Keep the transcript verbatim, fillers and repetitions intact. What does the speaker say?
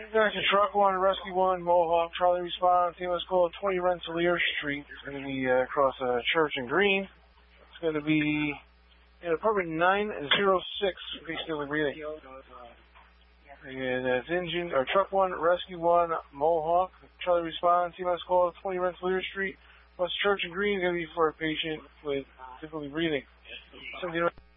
Back to Truck one, Rescue one, Mohawk, Charlie response. Team let's call twenty Rensselaer Street. It's going to be uh, across uh, Church and Green. It's going to be in apartment nine oh six, basically breathing. And that's engine, or Truck one, Rescue one, Mohawk, Charlie response. Team let's call twenty Rensselaer Street, plus Church and Green. Is going to be for a patient with difficulty breathing.